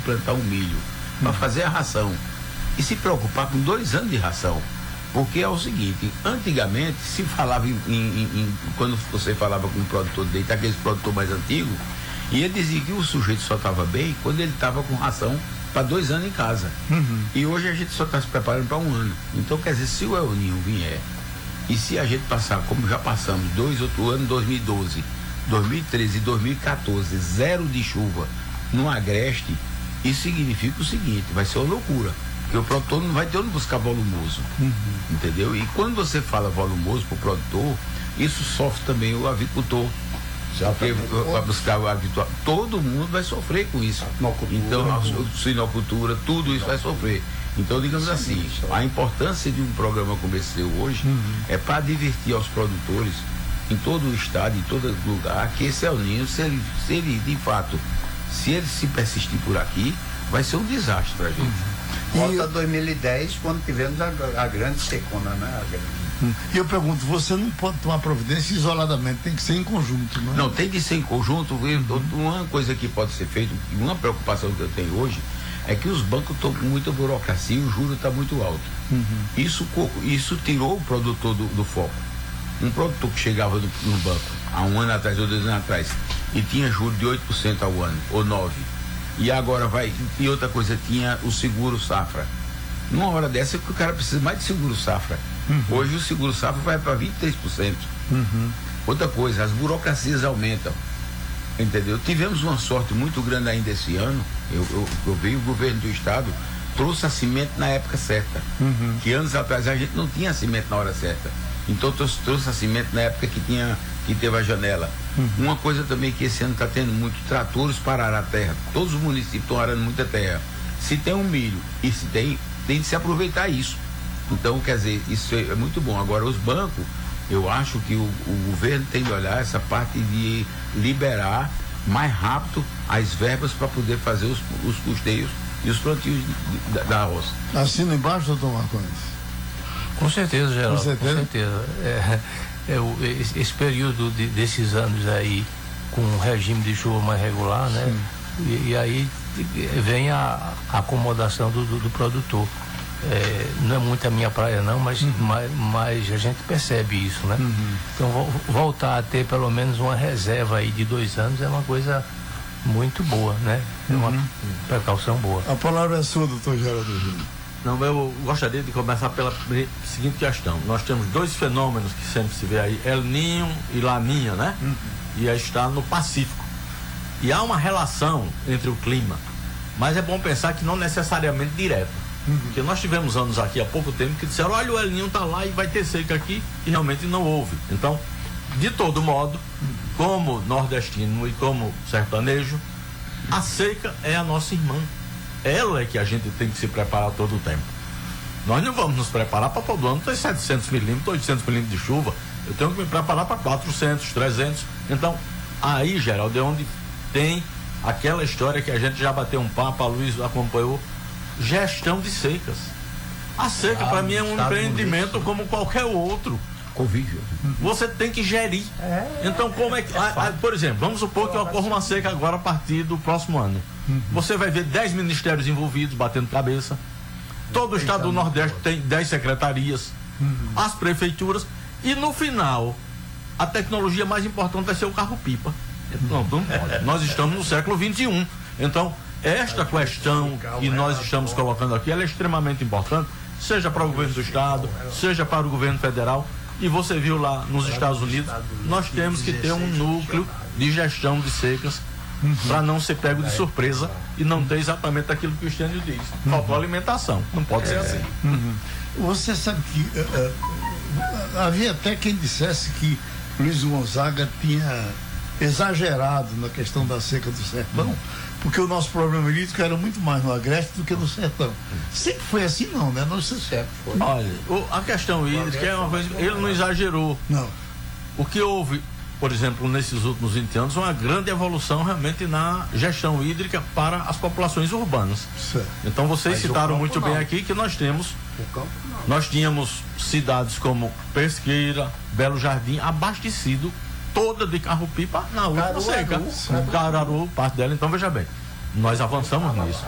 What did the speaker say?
plantar um milho para fazer a ração e se preocupar com 2 anos de ração. Porque é o seguinte, antigamente se falava quando você falava com um produtor de leite, aquele produtor mais antigo, e ele dizia que o sujeito só estava bem quando ele estava com ração para 2 anos em casa. E hoje a gente só está se preparando para 1 ano. Então, quer dizer, se o El Niño vier, e se a gente passar, como já passamos, 2 outros anos, 2012, 2013 e 2014, 0 de chuva no agreste, isso significa o seguinte, vai ser uma loucura. Porque o produtor não vai ter onde buscar volumoso. Entendeu? E quando você fala volumoso para o produtor, isso sofre também o avicultor. Porque vai buscar o avicultor. Todo mundo vai sofrer com isso. Então, a suinocultura, tudo isso vai sofrer. Então, digamos assim, a importância de um programa como esse seu hoje é para divertir aos produtores em todo o estado, em todo lugar, que esse El Niño, se ele de fato, se ele se persistir por aqui, vai ser um desastre para a gente. Volta 2010, quando tivemos a grande secona, né? E eu pergunto, você não pode tomar providência isoladamente, tem que ser em conjunto, não é? Não, tem que ser em conjunto. Uma coisa que pode ser feita, uma preocupação que eu tenho hoje, é que os bancos estão com muita burocracia e o juro está muito alto. Isso tirou o produtor do foco. Um produtor que chegava no banco há 1 ano atrás ou 2 anos atrás e tinha juros de 8% ao ano, ou 9%. E agora e outra coisa, tinha o seguro safra. Numa hora dessa que o cara precisa mais de seguro safra. Hoje o seguro safra vai para 23%. Outra coisa, as burocracias aumentam. Entendeu? Tivemos uma sorte muito grande ainda esse ano. Eu vi o governo do estado trouxe a cimento na época certa. Que anos atrás a gente não tinha cimento na hora certa. Então trouxe a cimento na época que teve a janela. Uma coisa também que esse ano está tendo muito, tratores para arar a terra. Todos os municípios estão arando muita terra. Se tem um milho e se tem de se aproveitar isso. Então, quer dizer, isso é muito bom. Agora, os bancos, eu acho que o governo tem de olhar essa parte de liberar mais rápido as verbas para poder fazer os custeios e os plantios da roça. Assina embaixo, doutor Marcondes? Com certeza, Geraldo. Com certeza? Esse período desses anos aí, com um regime de chuva mais regular, né? E aí vem a acomodação do produtor. Não é muito a minha praia não, mas a gente percebe isso, né? Então voltar a ter pelo menos uma reserva aí de 2 anos é uma coisa muito boa, né? É uma precaução boa. A palavra é sua, doutor Geraldo. Não, eu gostaria de começar pela seguinte questão. Nós temos 2 fenômenos que sempre se vê aí, El Niño e Laninha, né? E aí está no Pacífico. E há uma relação entre o clima, mas é bom pensar que não necessariamente direta. Porque nós tivemos anos aqui há pouco tempo que disseram, olha, o El Niño está lá e vai ter seca aqui, e realmente não houve. Então, de todo modo, como nordestino e como sertanejo, a seca é a nossa irmã. Ela é que a gente tem que se preparar todo o tempo. Nós não vamos nos preparar para todo ano ter 700 milímetros, 800 milímetros de chuva. Eu tenho que me preparar para 400, 300. Então, aí, Geraldo, é onde tem aquela história que a gente já bateu um papo, a Luiz acompanhou, gestão de secas. A seca, para mim, é um empreendimento como qualquer outro. Convívio. Você tem que gerir. Então, como é que. Por exemplo, vamos supor que ocorra uma seca agora a partir do próximo ano. Você vai ver 10 ministérios envolvidos, batendo cabeça. Todo o estado do Nordeste tem 10 secretarias, as prefeituras, e no final, a tecnologia mais importante vai ser o carro-pipa. Não pode. Nós estamos no século XXI. Então, esta questão que nós estamos colocando aqui, ela é extremamente importante, seja para o governo do estado, seja para o governo federal. E você viu lá nos Estados Unidos, nós temos que ter um núcleo de gestão de secas para não ser pego de surpresa e não ter exatamente aquilo que o Estênio diz. Faltou alimentação, não pode ser assim. Você sabe que havia até quem dissesse que Luiz Gonzaga tinha exagerado na questão da seca do sertão, porque o nosso problema hídrico era muito mais no agreste do que no sertão. Sempre foi assim, não, né? Não sei se sempre foi. Olha, a questão hídrica é uma coisa, ele não exagerou. Não. O que houve, por exemplo, nesses últimos 20 anos, uma grande evolução realmente na gestão hídrica para as populações urbanas. Certo. Então vocês citaram muito bem aqui que nós tínhamos cidades como Pesqueira, Belo Jardim, abastecido toda de carro-pipa na última seca. Caruaru, parte dela. Então veja bem, nós avançamos nisso.